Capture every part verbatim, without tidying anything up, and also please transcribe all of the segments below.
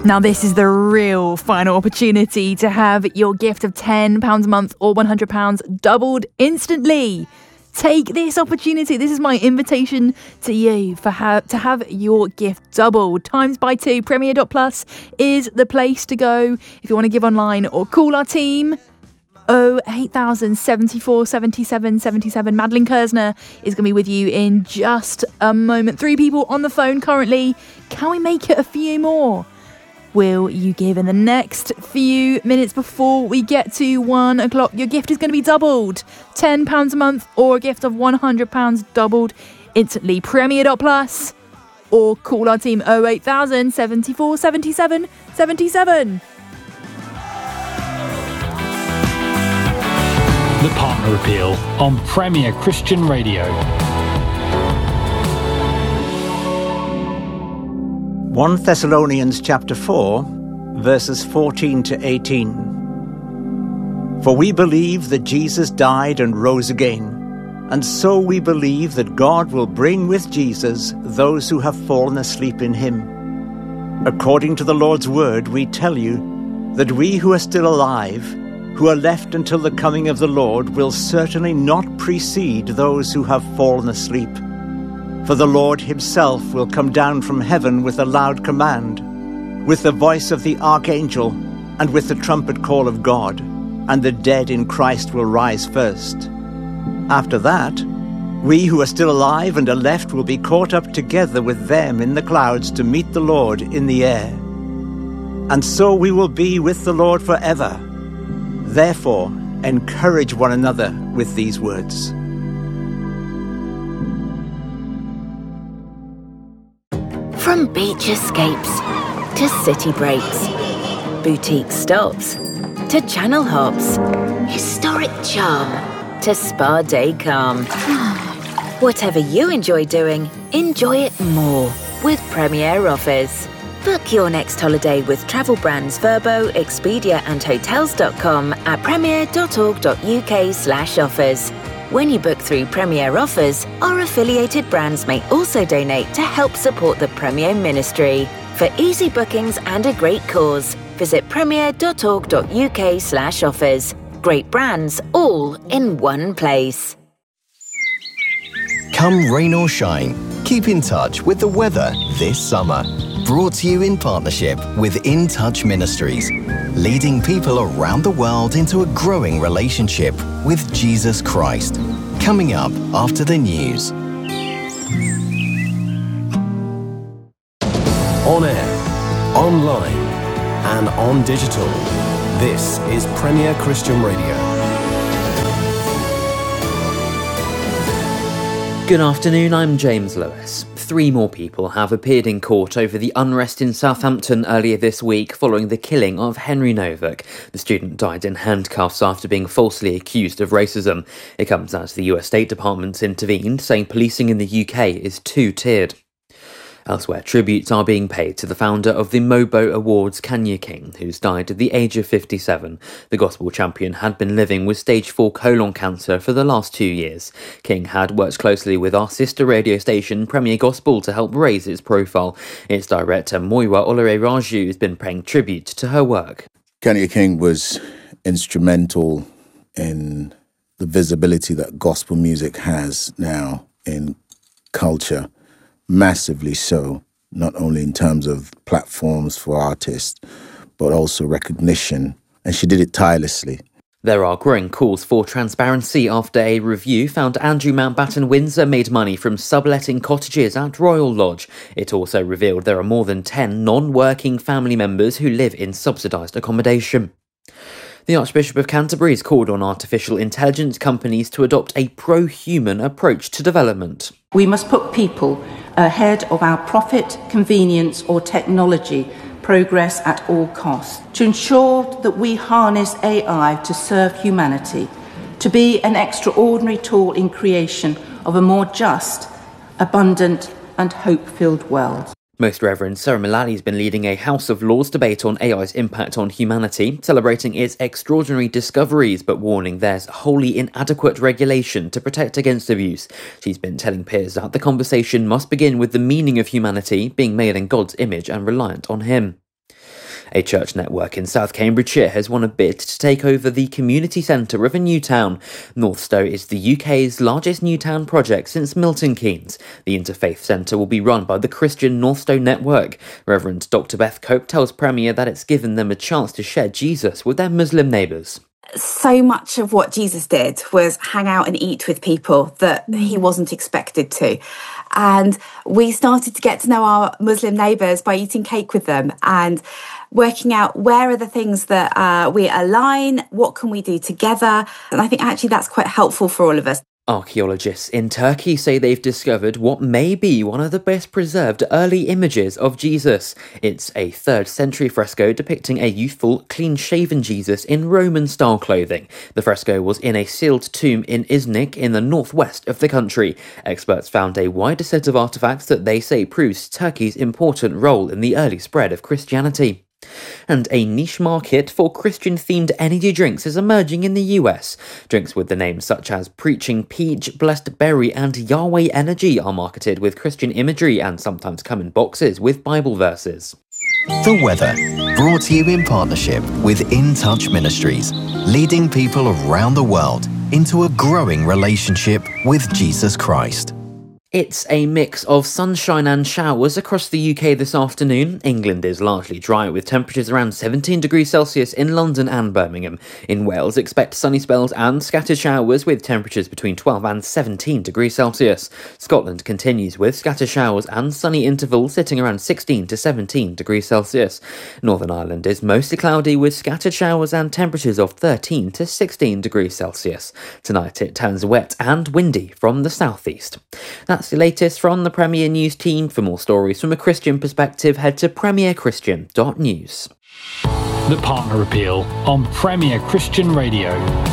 Now, this is the real final opportunity to have your gift of ten pounds a month or one hundred pounds doubled instantly. Take this opportunity. This is my invitation to you for ha- to have your gift doubled. Times by two. Premier dot plus is the place to go if you want to give online or call our team. Oh, eight thousand seventy-four seventy-seven seventy-seven. Madeline Kersner is going to be with you in just a moment. Three people on the phone currently. Can we make it a few more? Will you give in the next few minutes before we get to one o'clock? Your gift is going to be doubled. ten pounds a month or a gift of one hundred pounds doubled instantly. Premier dot plus or call our team oh eight thousand seventy-four seventy-seven seventy-seven. The Partner Appeal on Premier Christian Radio. First Thessalonians chapter four, verses fourteen to eighteen. For we believe that Jesus died and rose again, and so we believe that God will bring with Jesus those who have fallen asleep in him. According to the Lord's word, we tell you that we who are still alive, who are left until the coming of the Lord, will certainly not precede those who have fallen asleep. For the Lord himself will come down from heaven with a loud command, with the voice of the archangel, and with the trumpet call of God, and the dead in Christ will rise first. After that, we who are still alive and are left will be caught up together with them in the clouds to meet the Lord in the air. And so we will be with the Lord forever. Therefore, encourage one another with these words. From beach escapes to city breaks, boutique stops to channel hops, historic charm to spa day calm. Whatever you enjoy doing, enjoy it more with Premier Offers. Book your next holiday with travel brands Vrbo, Expedia and Hotels dot com at premier dot org dot uk slash offers. When you book through Premier Offers, our affiliated brands may also donate to help support the Premier ministry. For easy bookings and a great cause, visit premier dot org dot uk slash offers. Great brands all in one place. Come rain or shine, keep in touch with the weather this summer. Brought to you in partnership with In Touch Ministries, leading people around the world into a growing relationship with Jesus Christ. Coming up after the news. On air, online, and on digital. This is Premier Christian Radio. Good afternoon, I'm James Lewis. Three more people have appeared in court over the unrest in Southampton earlier this week following the killing of Henry Novak. The student died in handcuffs after being falsely accused of racism. It comes as the U S State Department's intervened, saying policing in the U K is two-tiered. Elsewhere, tributes are being paid to the founder of the Mobo Awards, Kanye King, who's died at the age of fifty-seven. The gospel champion had been living with stage four colon cancer for the last two years. King had worked closely with our sister radio station, Premier Gospel, to help raise its profile. Its director, Moiwa Olore-Raju, has been paying tribute to her work. Kanye King was instrumental in the visibility that gospel music has now in culture. Massively so, not only in terms of platforms for artists, but also recognition. And she did it tirelessly. There are growing calls for transparency after a review found Andrew Mountbatten Windsor made money from subletting cottages at Royal Lodge. It also revealed there are more than ten non-working family members who live in subsidised accommodation. The Archbishop of Canterbury has called on artificial intelligence companies to adopt a pro-human approach to development. We must put people ahead of our profit, convenience or technology progress at all costs, to ensure that we harness A I to serve humanity, to be an extraordinary tool in creation of a more just, abundant and hope-filled world. Most Reverend Sarah Mullally has been leading a House of Laws debate on A I's impact on humanity, celebrating its extraordinary discoveries but warning there's wholly inadequate regulation to protect against abuse. She's been telling peers that the conversation must begin with the meaning of humanity being made in God's image and reliant on him. A church network in South Cambridgeshire has won a bid to take over the community centre of a new town. Northstowe is the U K's largest new town project since Milton Keynes. The Interfaith Centre will be run by the Christian Northstowe Network. Reverend Doctor Beth Cope tells Premier that it's given them a chance to share Jesus with their Muslim neighbours. So much of what Jesus did was hang out and eat with people that he wasn't expected to. And we started to get to know our Muslim neighbours by eating cake with them and working out where are the things that uh, we align, what can we do together. And I think actually that's quite helpful for all of us. Archaeologists in Turkey say they've discovered what may be one of the best preserved early images of Jesus. It's a third century fresco depicting a youthful, clean-shaven Jesus in Roman-style clothing. The fresco was in a sealed tomb in Iznik in the northwest of the country. Experts found a wider set of artefacts that they say proves Turkey's important role in the early spread of Christianity. And a niche market for Christian-themed energy drinks is emerging in the U S. Drinks with the names such as Preaching Peach, Blessed Berry and Yahweh Energy are marketed with Christian imagery and sometimes come in boxes with Bible verses. The weather, brought to you in partnership with In Touch Ministries, leading people around the world into a growing relationship with Jesus Christ. It's a mix of sunshine and showers across the U K this afternoon. England is largely dry with temperatures around seventeen degrees Celsius in London and Birmingham. In Wales, expect sunny spells and scattered showers with temperatures between twelve and seventeen degrees Celsius. Scotland continues with scattered showers and sunny intervals sitting around sixteen to seventeen degrees Celsius. Northern Ireland is mostly cloudy with scattered showers and temperatures of thirteen to sixteen degrees Celsius. Tonight it turns wet and windy from the southeast. That's the latest from the Premier News team. For more stories from a Christian perspective, head to premier christian dot news. The Partner Appeal on Premier Christian Radio.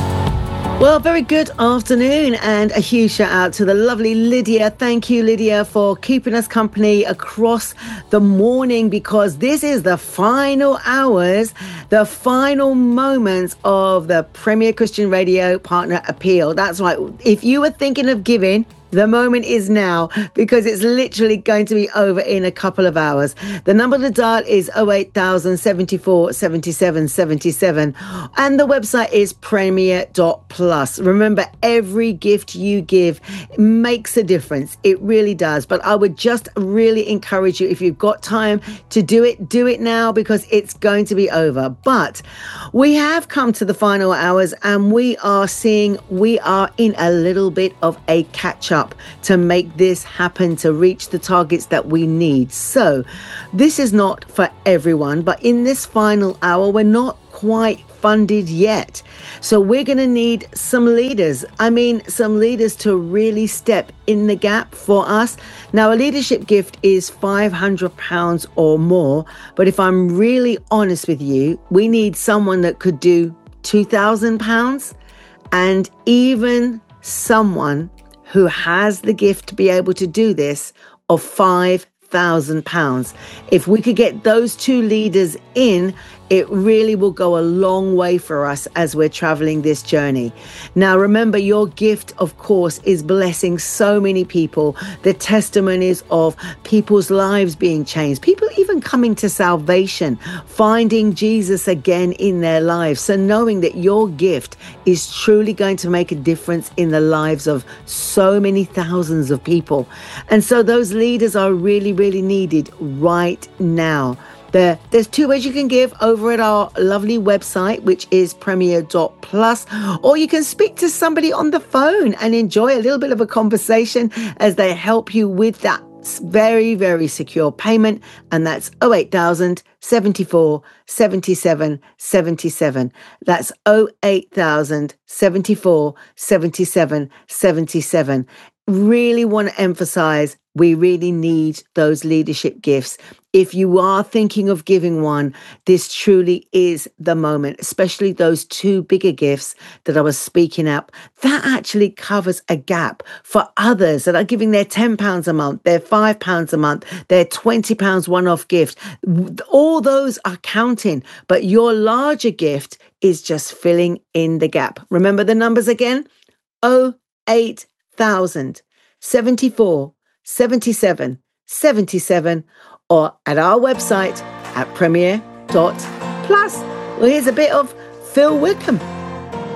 Well, very good afternoon and a huge shout out to the lovely Lydia. Thank you, Lydia, for keeping us company across the morning, because this is the final hours, the final moments of the Premier Christian Radio Partner Appeal. That's right. If you were thinking of giving, the moment is now, because it's literally going to be over in a couple of hours. The number to dial is oh eight thousand seventy-four seventy-seven seventy-seven and the website is premier dot plus. Remember, every gift you give makes a difference. It really does. But I would just really encourage you, if you've got time to do it, do it now, because it's going to be over. But we have come to the final hours and we are seeing we are in a little bit of a catch-up to make this happen, to reach the targets that we need. So this is not for everyone, but in this final hour, we're not quite funded yet. So we're going to need some leaders. I mean, some leaders to really step in the gap for us. Now, a leadership gift is five hundred pounds or more. But if I'm really honest with you, we need someone that could do two thousand pounds, and even someone who has the gift to be able to do this of five thousand pounds. If we could get those two leaders in, it really will go a long way for us as we're traveling this journey. Now, remember, your gift, of course, is blessing so many people. The testimonies of people's lives being changed, people even coming to salvation, finding Jesus again in their lives. So knowing that your gift is truly going to make a difference in the lives of so many thousands of people. And so those leaders are really, really needed right now. There, there's two ways you can give over at our lovely website, which is premier dot plus, or you can speak to somebody on the phone and enjoy a little bit of a conversation as they help you with that very, very secure payment. And that's oh eight thousand seventy-four seventy-seven seventy-seven. That's oh eight thousand seventy-four seventy-seven seventy-seven. Really want to emphasize, we really need those leadership gifts. If you are thinking of giving one, this truly is the moment, especially those two bigger gifts that I was speaking up. That actually covers a gap for others that are giving their ten pounds a month, their five pounds a month, their twenty pounds one-off gift. All those are counting, but your larger gift is just filling in the gap. Remember the numbers again? oh eight thousand seventy-four seventy-seven seventy-seven, or at our website at premier dot plus. Well, here's a bit of Phil Wickham.